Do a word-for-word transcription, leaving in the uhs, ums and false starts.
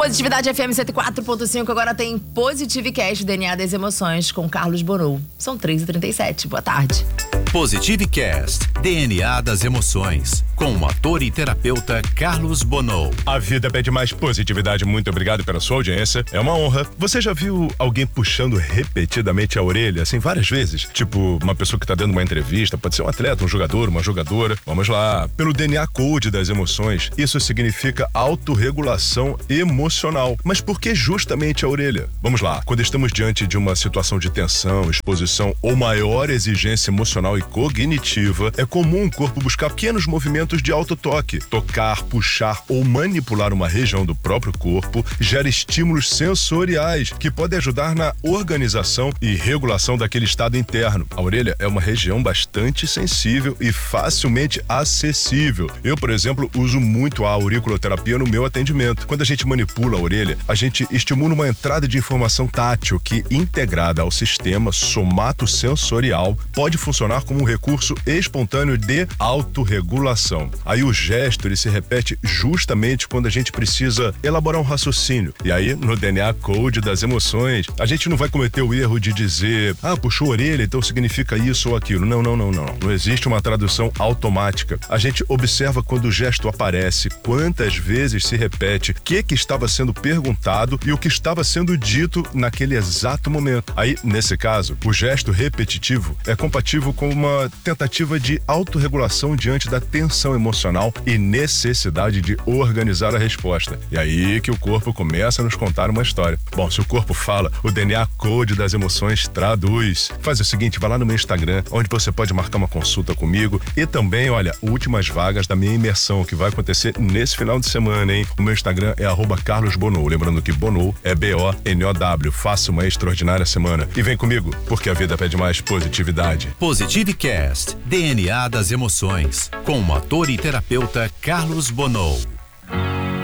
Positividade F M cento e quatro ponto cinco, agora tem Positive Cast, D N A das Emoções, com Carlos Bonou. São três e trinta e sete, boa tarde. Positive Cast, D N A das Emoções, com o ator e terapeuta Carlos Bonou. A vida pede mais positividade, muito obrigado pela sua audiência, é uma honra. Você já viu alguém puxando repetidamente a orelha, assim, várias vezes? Tipo, uma pessoa que tá dando uma entrevista, pode ser um atleta, um jogador, uma jogadora. Vamos lá, pelo D N A Code das Emoções, isso significa autorregulação emocional. Mas por que justamente a orelha? Vamos lá, quando estamos diante de uma situação de tensão, exposição ou maior exigência emocional e cognitiva, é comum o corpo buscar pequenos movimentos de autotoque. Tocar, puxar ou manipular uma região do próprio corpo gera estímulos sensoriais que podem ajudar na organização e regulação daquele estado interno. A orelha é uma região bastante sensível e facilmente acessível. Eu, por exemplo, uso muito a auriculoterapia no meu atendimento. Quando a gente manipula a orelha, a gente estimula uma entrada de informação tátil que, integrada ao sistema somatosensorial, pode funcionar como um recurso espontâneo de autorregulação. Aí o gesto, ele se repete justamente quando a gente precisa elaborar um raciocínio. E aí, no D N A Code das Emoções, a gente não vai cometer o erro de dizer, ah, puxou a orelha, então significa isso ou aquilo. Não, não, não, não. Não existe uma tradução automática. A gente observa quando o gesto aparece, quantas vezes se repete, o que que estava sendo perguntado e o que estava sendo dito naquele exato momento. Aí, nesse caso, o gesto repetitivo é compatível com uma tentativa de autorregulação diante da tensão emocional e necessidade de organizar a resposta. E aí que o corpo começa a nos contar uma história. Bom, se o corpo fala, o D N A Code das Emoções traduz. Faz o seguinte, vai lá no meu Instagram, onde você pode marcar uma consulta comigo e também, olha, últimas vagas da minha imersão, que vai acontecer nesse final de semana, hein? O meu Instagram é arroba Carlos Bonou. Lembrando que Bonou é B O N O W. Faça uma extraordinária semana. E vem comigo, porque a vida pede mais positividade. Positive Cast, D N A das Emoções, com o ator e terapeuta Carlos Bonou.